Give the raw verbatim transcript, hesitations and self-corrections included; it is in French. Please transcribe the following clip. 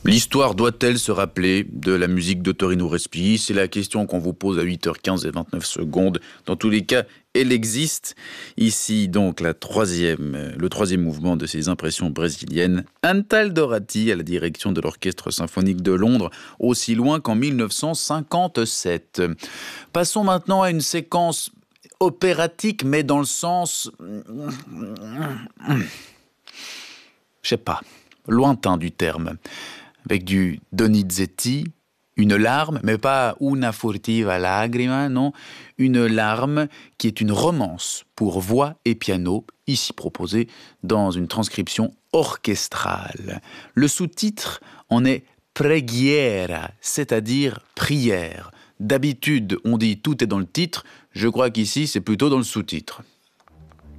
L'histoire doit-elle se rappeler de la musique de Torino Respi? C'est la question qu'on vous pose à huit heures quinze et vingt-neuf secondes. Dans tous les cas, elle existe. Ici, donc, la troisième, le troisième mouvement de ces impressions brésiliennes. Antal Dorati à la direction de l'Orchestre symphonique de Londres, aussi loin qu'en mille neuf cent cinquante-sept. Passons maintenant à une séquence opératique, mais dans le sens... Je sais pas, lointain du terme. Avec du Donizetti, une larme, mais pas una furtiva lagrima, non, une larme qui est une romance pour voix et piano, ici proposée dans une transcription orchestrale. Le sous-titre en est preghiera, c'est-à-dire prière. D'habitude, on dit tout est dans le titre, je crois qu'ici c'est plutôt dans le sous-titre.